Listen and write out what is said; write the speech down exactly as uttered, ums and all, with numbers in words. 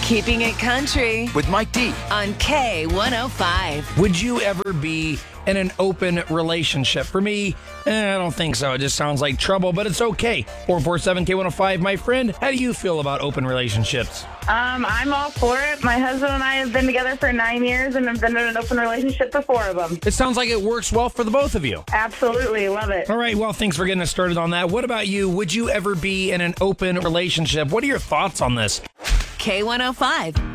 Keeping It Country with Mike D on K one oh five. Would you ever be in an open relationship? For me, eh, I don't think so. It just sounds like trouble, but it's okay. four four seven K one oh five, my friend. How do you feel about open relationships? Um, I'm all for it. My husband and I have been together for nine years and have been in an open relationship for four of them. It sounds like it works well for the both of you. Absolutely. Love it. All right. Well, thanks for getting us started on that. What about you? Would you ever be in an open relationship? What are your thoughts on this? K one oh five.